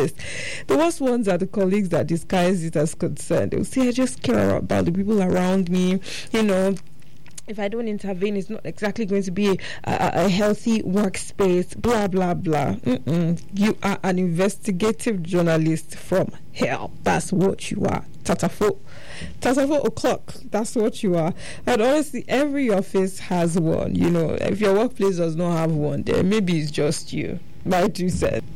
journalists. The worst ones are the colleagues that disguise it as concern. They'll say, I just care about the people around me, if I don't intervene, it's not exactly going to be a healthy workspace, blah, blah, blah. You are an investigative journalist from hell. That's what you are. Tatafo o'clock. That's what you are. And honestly, every office has one. If your workplace does not have one, then maybe it's just you. Like you said.